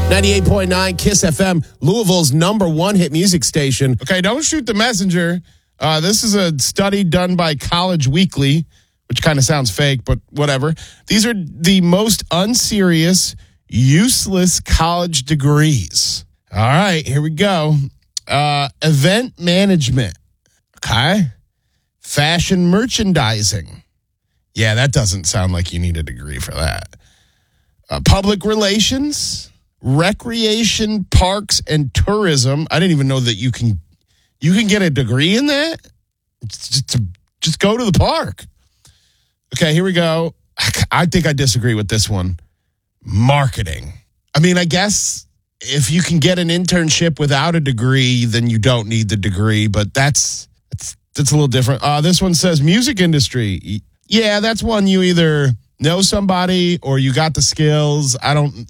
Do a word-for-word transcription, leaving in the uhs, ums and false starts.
ninety-eight point nine KISS F M, Louisville's number one hit music station. Okay, don't shoot the messenger. Uh, this is a study done by College Weekly, which kind of sounds fake, but whatever. These are the most unserious, useless college degrees. All right, here we go. Uh, event management. Okay. Fashion merchandising. Yeah, that doesn't sound like you need a degree for that. Uh, public relations, recreation, parks, and tourism. I didn't even know that you can you can get a degree in that. Just, to, just go to the park. Okay, here we go. I think I disagree with this one. Marketing. I mean, I guess if you can get an internship without a degree, then you don't need the degree, but that's that's, that's a little different. Uh, this one says music industry. Yeah, that's one you either know somebody or you got the skills. I don't